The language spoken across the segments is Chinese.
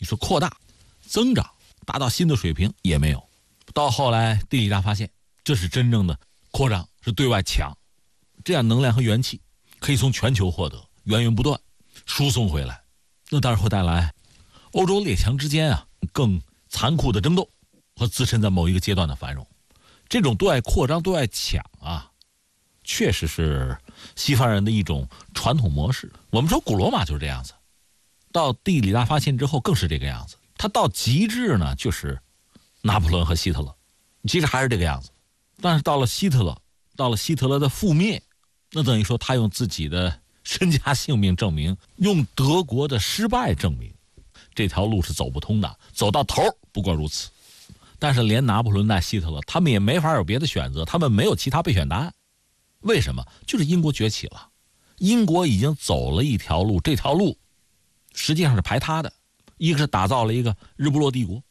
是扩大、增长，达到新的水平也没有。到后来地理大发现，这是真正的扩张，是对外抢，这样能量和元气可以从全球获得，源源不断输送回来，那当然会带来欧洲列强之间更残酷的争斗和自身在某一个阶段的繁荣。这种对外扩张、对外抢确实是西方人的一种传统模式。我们说古罗马就是这样子，到地理大发现之后更是这个样子。它到极致呢，就是拿破仑和希特勒，其实还是这个样子。但是到了希特勒的覆灭，那等于说他用自己的身家性命证明，用德国的失败证明这条路是走不通的，走到头不过如此。但是连拿破仑带希特勒，他们也没法有别的选择，他们没有其他备选答案。为什么？就是英国崛起了，英国已经走了一条路，这条路实际上是排他的。一个是打造了一个日不落帝国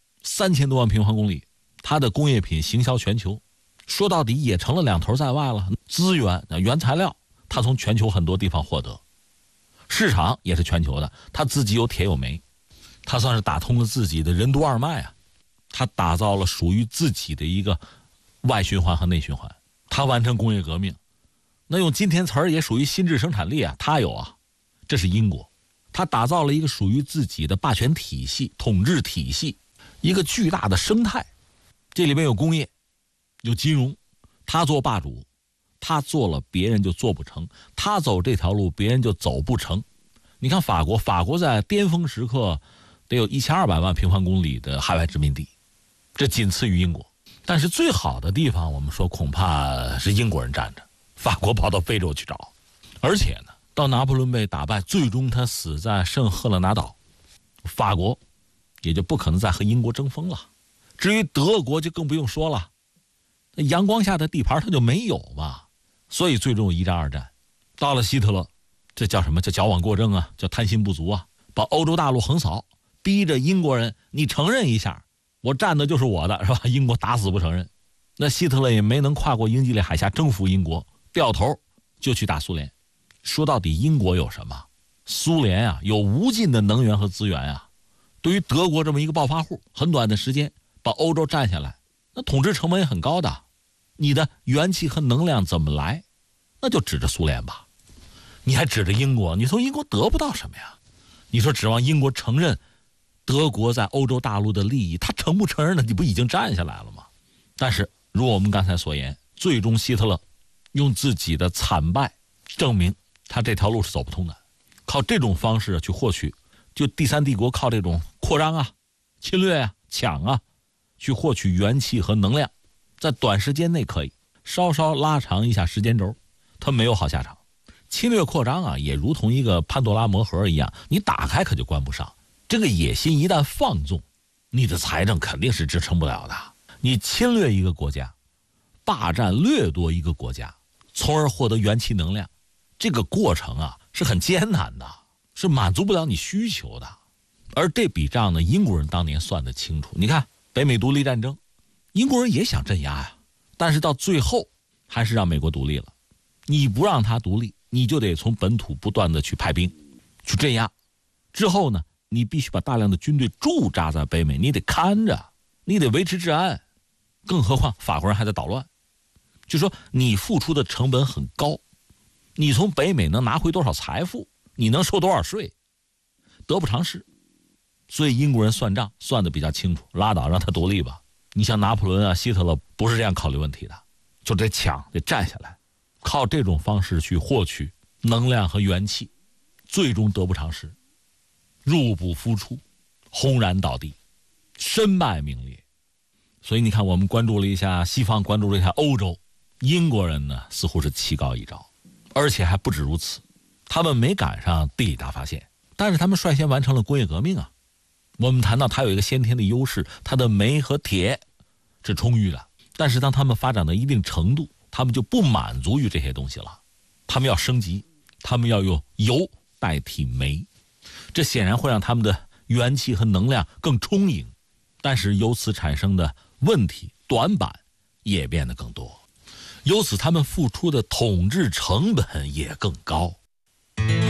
，3000多万平方公里，它的工业品行销全球，说到底也成了两头在外了。资源、原材料它从全球很多地方获得，市场也是全球的，它自己有铁有煤，它算是打通了自己的任督二脉它打造了属于自己的一个外循环和内循环，它完成工业革命。那用今天词儿也属于新质生产力它有这是英国。他打造了一个属于自己的霸权体系、统治体系，一个巨大的生态。这里面有工业，有金融，他做霸主，他做了别人就做不成，他走这条路别人就走不成。你看法国在巅峰时刻得有1200万平方公里的海外殖民地，这仅次于英国。但是最好的地方我们说恐怕是英国人占着，法国跑到非洲去找。而且呢，到拿破仑被打败，最终他死在圣赫勒拿岛，法国也就不可能再和英国争锋了。至于德国就更不用说了，那阳光下的地盘他就没有嘛。所以最终一战二战，到了希特勒，这叫什么？叫矫枉过正叫贪心不足把欧洲大陆横扫，逼着英国人你承认一下，我占的就是我的，是吧？英国打死不承认。那希特勒也没能跨过英吉利海峡征服英国，掉头就去打苏联。说到底英国有什么？苏联有无尽的能源和资源对于德国这么一个暴发户，很短的时间把欧洲占下来，那统治成本也很高的。你的元气和能量怎么来？那就指着苏联吧。你还指着英国，你从英国得不到什么呀？你说指望英国承认德国在欧洲大陆的利益，他承不承认呢？你不已经占下来了吗？但是如我们刚才所言，最终希特勒用自己的惨败证明他这条路是走不通的，靠这种方式去获取，就第三帝国靠这种扩张侵略抢去获取元气和能量，在短时间内可以稍稍拉长一下时间轴，他没有好下场。侵略扩张也如同一个潘多拉魔盒一样，你打开可就关不上。这个野心一旦放纵，你的财政肯定是支撑不了的。你侵略一个国家，霸占掠夺一个国家，从而获得元气能量，这个过程是很艰难的，是满足不了你需求的。而这笔账呢，英国人当年算得清楚。你看北美独立战争，英国人也想镇压但是到最后还是让美国独立了。你不让他独立，你就得从本土不断的去派兵去镇压。之后呢，你必须把大量的军队驻扎在北美，你得看着，你得维持治安。更何况法国人还在捣乱，就说你付出的成本很高，你从北美能拿回多少财富，你能收多少税，得不偿失。所以英国人算账算得比较清楚，拉倒，让他独立吧。你像拿破仑希特勒不是这样考虑问题的，就得抢，得占下来，靠这种方式去获取能量和元气，最终得不偿失，入不敷出，轰然倒地，身败名裂。所以你看，我们关注了一下西方，关注了一下欧洲，英国人呢似乎是棋高一招，而且还不止如此，他们没赶上地理大发现，但是他们率先完成了工业革命我们谈到它有一个先天的优势，它的煤和铁是充裕的，但是当他们发展到一定程度，他们就不满足于这些东西了，他们要升级，他们要用油代替煤，这显然会让他们的元气和能量更充盈，但是由此产生的问题短板也变得更多，由此他们付出的统治成本也更高。